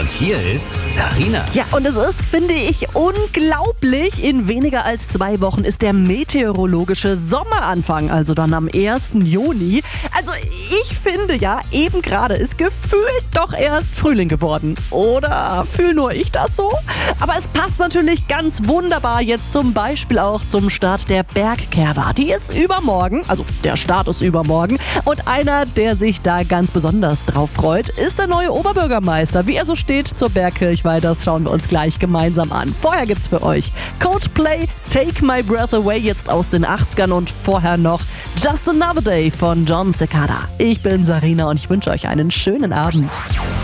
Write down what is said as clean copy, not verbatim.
Und hier ist Sarina. Ja, und es ist, finde ich, unglaublich. In weniger als 2 Wochen ist der meteorologische Sommeranfang, also dann am 1. Juni. Also ich finde ja, eben gerade ist gefühlt doch erst Frühling geworden. Oder fühle nur ich das so? Aber es passt natürlich ganz wunderbar jetzt zum Beispiel auch zum Start der Bergkerwa. Die ist übermorgen, also der Start ist übermorgen. Und einer, der sich da ganz besonders drauf freut, ist der neue Oberbürgermeister. Wie er so steht zur Bergkirchweih, das schauen wir uns gleich gemeinsam an. Vorher gibt's für euch Coldplay, Take My Breath Away, jetzt aus den 80ern, und vorher noch Just Another Day von Jon Secada. Ich bin Sarina und ich wünsche euch einen schönen Abend.